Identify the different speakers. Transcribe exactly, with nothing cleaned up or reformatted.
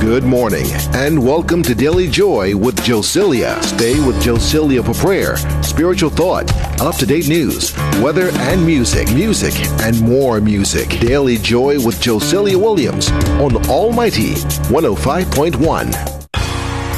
Speaker 1: Good morning, and welcome to Daily Joy with Josilia. Stay with Josilia for prayer, spiritual thought, up-to-date news, weather, and music. Music and more music. Daily Joy with Josilia Williams on Almighty one oh five point one.